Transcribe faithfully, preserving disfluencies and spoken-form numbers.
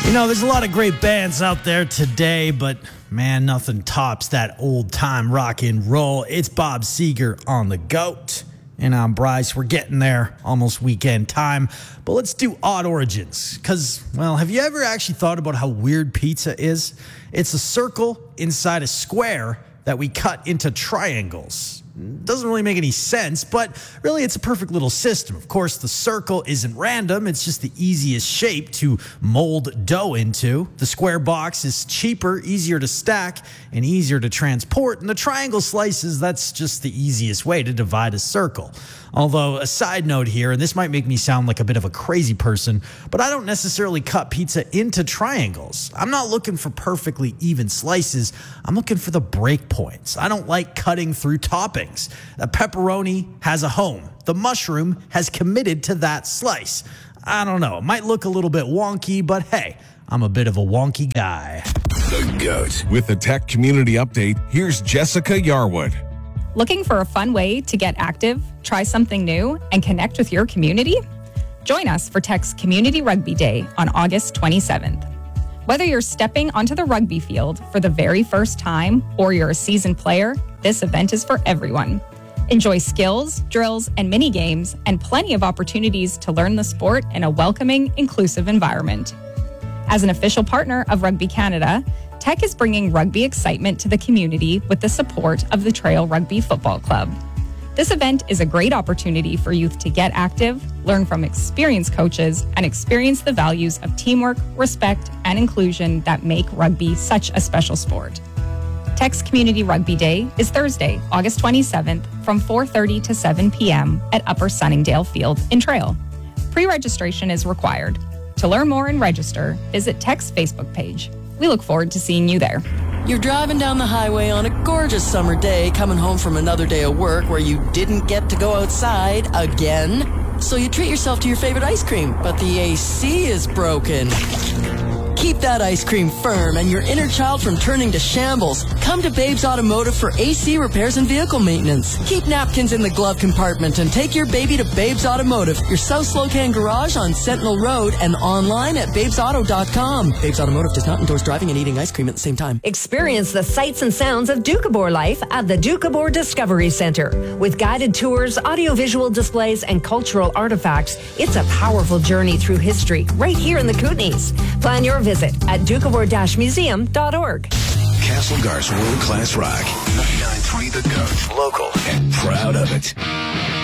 You know, there's a lot of great bands out there today, but man, nothing tops that old-time rock and roll. It's Bob Seger on the GOAT. And I'm Bryce. We're getting there, almost weekend time. But let's do odd origins. Because, well, have you ever actually thought about how weird pizza is? It's a circle inside a square that we cut into triangles. Doesn't really make any sense, but really it's a perfect little system. Of course, the circle isn't random. It's just the easiest shape to mold dough into. The square box is cheaper, easier to stack, and easier to transport. And the triangle slices, that's just the easiest way to divide a circle. Although, a side note here, and this might make me sound like a bit of a crazy person, but I don't necessarily cut pizza into triangles. I'm not looking for perfectly even slices. I'm looking for the break points. I don't like cutting through toppings. The pepperoni has a home. The mushroom has committed to that slice. I don't know. It might look a little bit wonky, but hey, I'm a bit of a wonky guy. The GOAT. With the Tech Community Update, here's Jessica Yarwood. Looking for a fun way to get active, try something new, and connect with your community? Join us for Tech's Community Rugby Day on August twenty-seventh. Whether you're stepping onto the rugby field for the very first time or you're a seasoned player, this event is for everyone. Enjoy skills, drills, and mini games, and plenty of opportunities to learn the sport in a welcoming, inclusive environment. As an official partner of Rugby Canada, Tech is bringing rugby excitement to the community with the support of the Trail Rugby Football Club. This event is a great opportunity for youth to get active, learn from experienced coaches, and experience the values of teamwork, respect, and inclusion that make rugby such a special sport. Tech's Community Rugby Day is Thursday, August twenty-seventh from four thirty to seven p.m. at Upper Sunningdale Field in Trail. Pre-registration is required. To learn more and register, visit Tech's Facebook page. We look forward to seeing you there. You're driving down the highway on a gorgeous summer day, coming home from another day of work where you didn't get to go outside again. So you treat yourself to your favorite ice cream, but the A C is broken. Keep that ice cream firm and your inner child from turning to shambles. Come to Babes Automotive for A C repairs and vehicle maintenance. Keep napkins in the glove compartment and take your baby to Babes Automotive, your South Slocan garage on Sentinel Road, and online at babes auto dot com. Babes Automotive does not endorse driving and eating ice cream at the same time. Experience the sights and sounds of Doukhobor life at the Doukhobor Discovery Center. With guided tours, audiovisual displays, and cultural artifacts, it's a powerful journey through history right here in the Kootenays. Plan your visit at doukhobor dash museum dot org. Castlegar's world-class rock. ninety-nine point three The GOAT. Local and proud of it.